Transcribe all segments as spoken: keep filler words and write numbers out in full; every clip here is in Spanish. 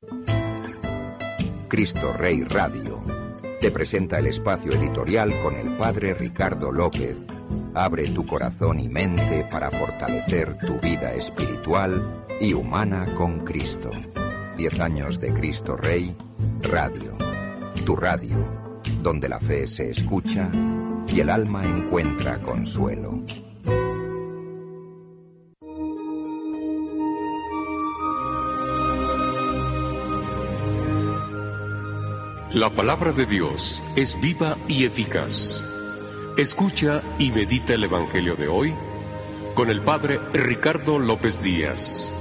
Cristo Rey Radio te presenta el espacio editorial con el padre Ricardo López. Abre tu corazón y mente para fortalecer tu vida espiritual y humana con Cristo. Diez años de Cristo Rey Radio. Tu radio, donde la fe se escucha y el alma encuentra consuelo. La palabra de Dios es viva y eficaz. Escucha y medita el Evangelio de hoy con el Padre Ricardo López Díaz.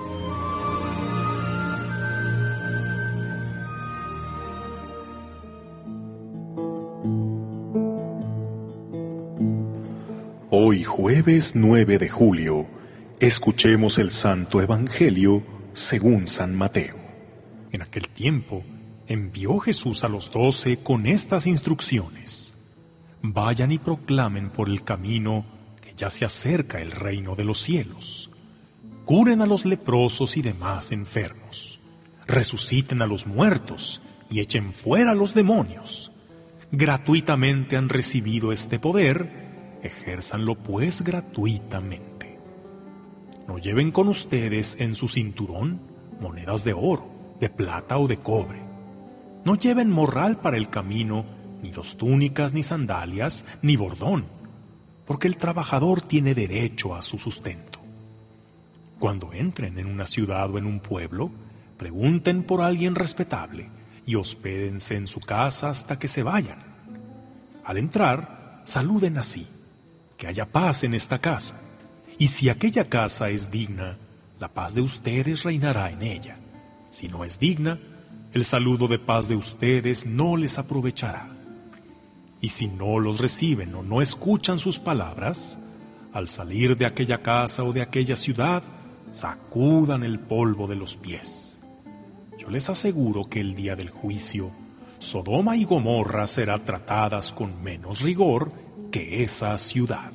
Hoy jueves nueve de julio, escuchemos el Santo Evangelio según San Mateo. En aquel tiempo, envió Jesús a los doce con estas instrucciones: vayan y proclamen por el camino que ya se acerca el reino de los cielos. Curen a los leprosos y demás enfermos. Resuciten a los muertos y echen fuera a los demonios. Gratuitamente han recibido este poder, ejérzanlo pues gratuitamente. No lleven con ustedes en su cinturón monedas de oro, de plata o de cobre. No lleven morral para el camino, ni dos túnicas, ni sandalias, ni bordón, porque el trabajador tiene derecho a su sustento. Cuando entren en una ciudad o en un pueblo, pregunten por alguien respetable y hospédense en su casa hasta que se vayan. Al entrar, saluden así: que haya paz en esta casa, y si aquella casa es digna, la paz de ustedes reinará en ella. Si no es digna, el saludo de paz de ustedes no les aprovechará. Y si no los reciben o no escuchan sus palabras, al salir de aquella casa o de aquella ciudad, sacudan el polvo de los pies. Yo les aseguro que el día del juicio, Sodoma y Gomorra serán tratadas con menos rigor que esa ciudad.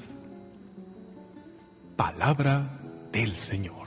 Palabra del Señor.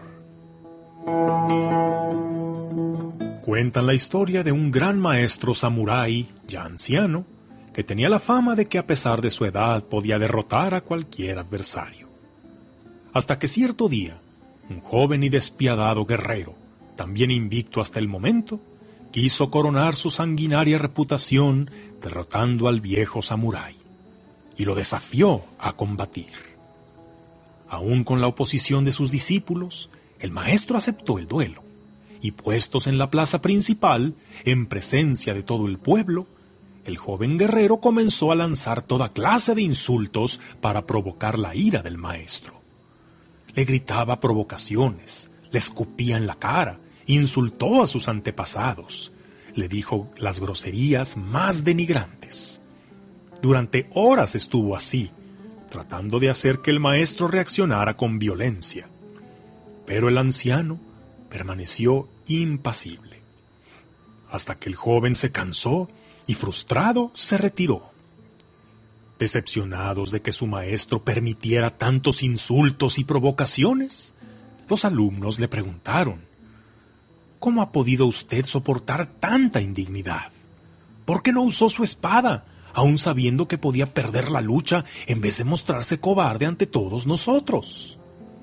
Cuentan la historia de un gran maestro samurái, ya anciano, que tenía la fama de que a pesar de su edad podía derrotar a cualquier adversario. Hasta que cierto día, un joven y despiadado guerrero, también invicto hasta el momento, quiso coronar su sanguinaria reputación derrotando al viejo samurái, y lo desafió a combatir. Aún con la oposición de sus discípulos, el maestro aceptó el duelo. Y puestos en la plaza principal, en presencia de todo el pueblo, el joven guerrero comenzó a lanzar toda clase de insultos para provocar la ira del maestro. Le gritaba provocaciones, le escupía en la cara, insultó a sus antepasados, le dijo las groserías más denigrantes. Durante horas estuvo así, tratando de hacer que el maestro reaccionara con violencia. Pero el anciano permaneció impasible, hasta que el joven se cansó y frustrado se retiró. Decepcionados de que su maestro permitiera tantos insultos y provocaciones, los alumnos le preguntaron: ¿cómo ha podido usted soportar tanta indignidad? ¿Por qué no usó su espada, aun sabiendo que podía perder la lucha en vez de mostrarse cobarde ante todos nosotros?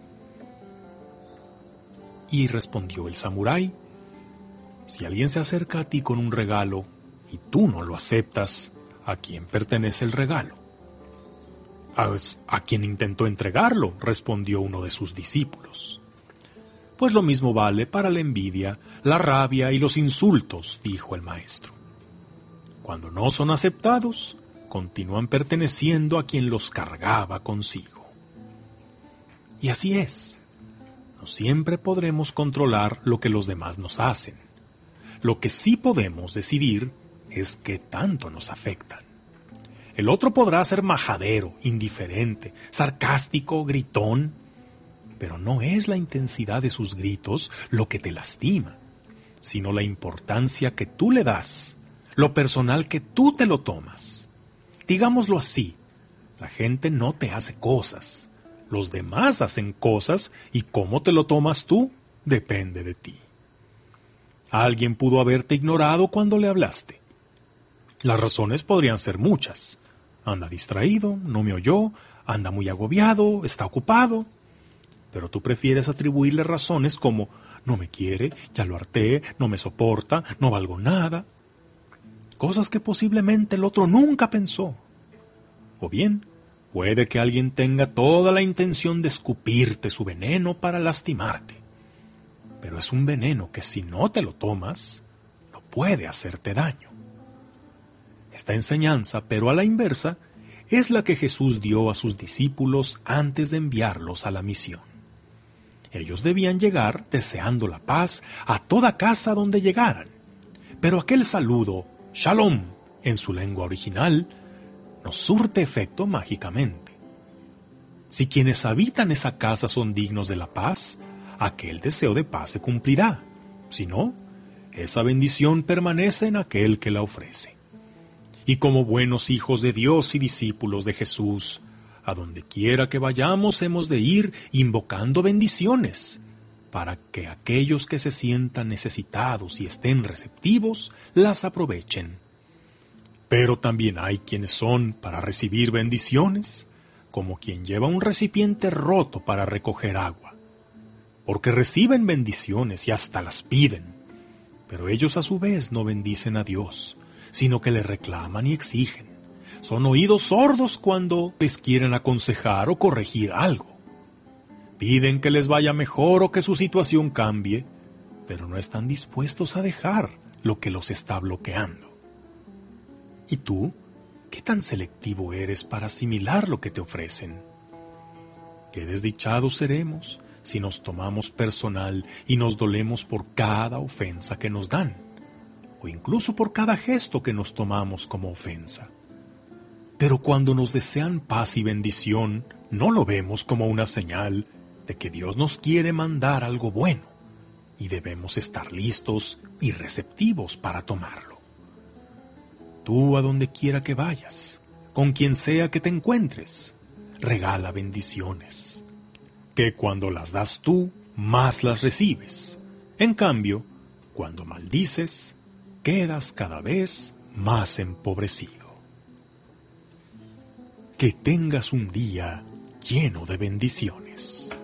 Y respondió el samurái: si alguien se acerca a ti con un regalo y tú no lo aceptas, ¿a quién pertenece el regalo? A, a quien intentó entregarlo, respondió uno de sus discípulos. Pues lo mismo vale para la envidia, la rabia y los insultos, dijo el maestro. Cuando no son aceptados, continúan perteneciendo a quien los cargaba consigo. Y así es. No siempre podremos controlar lo que los demás nos hacen. Lo que sí podemos decidir es qué tanto nos afectan. El otro podrá ser majadero, indiferente, sarcástico, gritón, pero no es la intensidad de sus gritos lo que te lastima, sino la importancia que tú le das, lo personal que tú te lo tomas. Digámoslo así, la gente no te hace cosas, los demás hacen cosas y cómo te lo tomas tú depende de ti. Alguien pudo haberte ignorado cuando le hablaste. Las razones podrían ser muchas. Anda distraído, no me oyó, anda muy agobiado, está ocupado. Pero tú prefieres atribuirle razones como no me quiere, ya lo harté, no me soporta, no valgo nada. Cosas que posiblemente el otro nunca pensó. O bien, puede que alguien tenga toda la intención de escupirte su veneno para lastimarte. Pero es un veneno que si no te lo tomas, no puede hacerte daño. Esta enseñanza, pero a la inversa, es la que Jesús dio a sus discípulos antes de enviarlos a la misión. Ellos debían llegar deseando la paz a toda casa donde llegaran, pero aquel saludo, Shalom, en su lengua original, no surte efecto mágicamente. Si quienes habitan esa casa son dignos de la paz, aquel deseo de paz se cumplirá. Si no, esa bendición permanece en aquel que la ofrece. Y como buenos hijos de Dios y discípulos de Jesús, a donde quiera que vayamos hemos de ir invocando bendiciones, para que aquellos que se sientan necesitados y estén receptivos, las aprovechen. Pero también hay quienes son para recibir bendiciones, como quien lleva un recipiente roto para recoger agua, porque reciben bendiciones y hasta las piden, pero ellos a su vez no bendicen a Dios, sino que le reclaman y exigen. Son oídos sordos cuando les quieren aconsejar o corregir algo. Piden que les vaya mejor o que su situación cambie, pero no están dispuestos a dejar lo que los está bloqueando. ¿Y tú? ¿Qué tan selectivo eres para asimilar lo que te ofrecen? Qué desdichados seremos si nos tomamos personal y nos dolemos por cada ofensa que nos dan, o incluso por cada gesto que nos tomamos como ofensa. Pero cuando nos desean paz y bendición, no lo vemos como una señal de que Dios nos quiere mandar algo bueno, y debemos estar listos y receptivos para tomarlo. Tú, a donde quiera que vayas, con quien sea que te encuentres, regala bendiciones, que cuando las das tú, más las recibes. En cambio, cuando maldices, quedas cada vez más empobrecido. Que tengas un día lleno de bendiciones.